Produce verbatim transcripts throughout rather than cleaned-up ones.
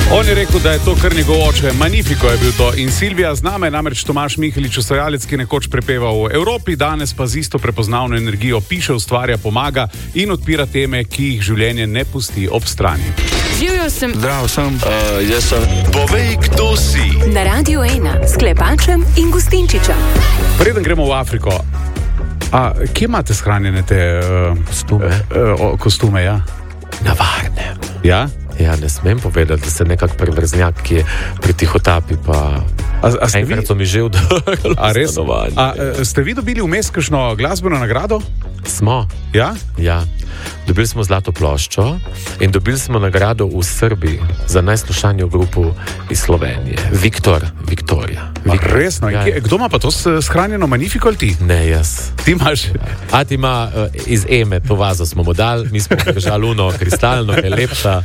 On je rekel, da je to kar njegov oče, Magnifico je bil to. In Silvija z nami, namreč Tomaž Mihelič, ustvarjalec, ki nekoč prepeval v Evropi, danes pa z isto prepoznavno energijo piše, ustvarja, pomaga in odpira teme, ki jih življenje ne pusti ob strani. Živjo sem. Zdravo sem. Uh, jaz sem. Povej, kdo si. Na Radiu ena s Klepačem in Gustinčičem. Preden gremo v Afriko, a kje imate shranjene te uh, kostume? Uh, uh, kostume, ja. Navarne. Ja? Ja, ne smem povedati, da se nekak prevrznjak, ki je pritihotapi, pa a, a ste enkrat vi... so mi že vdrli. A res? A, ste vi dobili vmes kakšno glasbeno nagrado? Smo. Ja? Ja. Dobili smo zlato ploščo in dobili smo nagrado v Srbiji za najslušanjo grupu iz Slovenije. Viktor, Viktorija. Viktor. Resno? Ja. Kdo ima pa to shranjeno, Magnifico ali ti? Ne, jaz. Ti imaš? A ti ima uh, iz Eme, to vazo smo mu dali, mi smo držali uno kristalno, ki je lepša.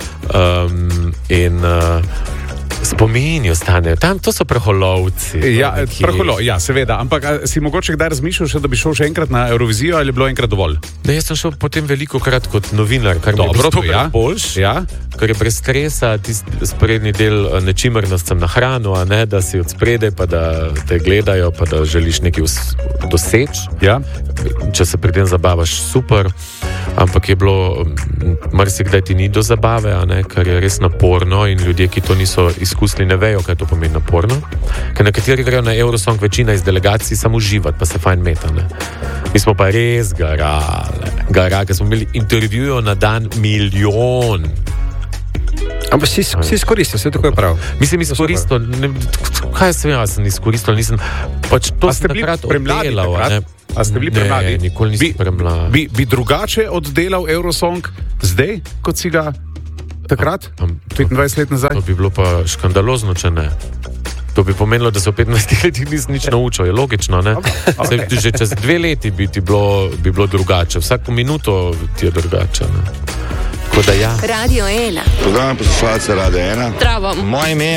Um, in uh, spomini ostanejo. Tam to so preholovci. Ja, preholo, ja, seveda. Ampak a, si mogoče kdaj razmišljal še, da bi šel še enkrat na Eurovizijo ali je bilo enkrat dovolj? Ne, jaz sem šel potem veliko krat kot novinar, kar Dobro, mi je bilo ja. boljš, ja. Ker je brez stresa, tisti sprednji del nečimrnost sem na hranu, a ne, da si od spredaj, pa da te gledajo, pa da želiš nekaj doseči. Ja. Če se pri tem zabavaš, super, ampak je bilo, marsikdaj ti ni do zabave, a ne, ker je res naporno in ljudje, ki to niso izkusili, ne vejo, kaj to pomeni naporno. Ker nekateri grejo na Eurosong, večina iz delegacij samo uživati, pa se fajn meta, ne. Mi smo pa res garali, garali, ker smo imeli intervjujo na dan milijon. Ampak si, si izkoristil, vse tako je prav. Mislim, izkoristil, ne, kaj sem jaz, sem izkoristil, nisem, pač to sem takrat oddelal, ne. A ste bili premladi? Ne, nikoli nisem premlad. Bi, bi drugače oddelal Eurosong zdaj, kot si ga takrat, petindvajset let nazaj? To bi bilo pa škandalozno, če ne. To bi pomenilo, da se v petnajstih letih nisem nič naučil, je logično, ne? Okay. Se, že čez dve leti bi ti bilo, bi bilo drugače, vsako minuto ti je drugače, ne? Tako da ja. Radio ena. Program poslušalca Radio ena. Zdravo. Moje ime